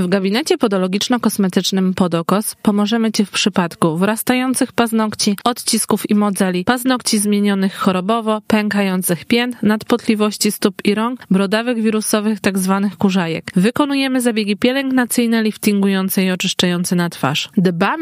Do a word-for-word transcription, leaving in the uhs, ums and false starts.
W gabinecie podologiczno-kosmetycznym Podokos pomożemy Ci w przypadku wrastających paznokci, odcisków i modzeli, paznokci zmienionych chorobowo, pękających pięt, nadpotliwości stóp i rąk, brodawych wirusowych tzw. kurzajek. Wykonujemy zabiegi pielęgnacyjne, liftingujące i oczyszczające na twarz. Dbamy